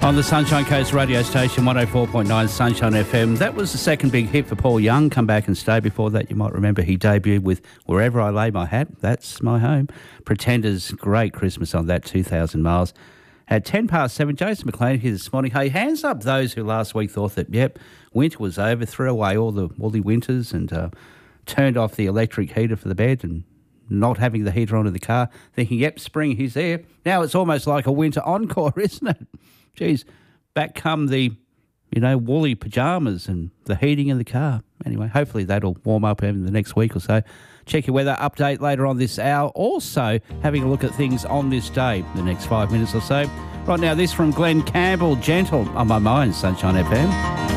On the Sunshine Coast radio station, 104.9 Sunshine FM. That was the second big hit for Paul Young, Come Back and Stay. Before that, you might remember he debuted with Wherever I Lay My Hat, That's My Home. Pretenders, great Christmas on that, 2,000 miles. At 10 past 7, Jason McLean here this morning. Hey, hands up those who last week thought that, yep, winter was over, threw away all the winters and turned off the electric heater for the bed and not having the heater on in the car, thinking, yep, spring is there. Now it's almost like a winter encore, isn't it? Geez, back come the, woolly pyjamas and the heating in the car. Anyway, hopefully that'll warm up in the next week or so. Check your weather update later on this hour. Also, having a look at things on this day, the next 5 minutes or so. Right now, this from Glenn Campbell, Gentle on my mind, Sunshine FM.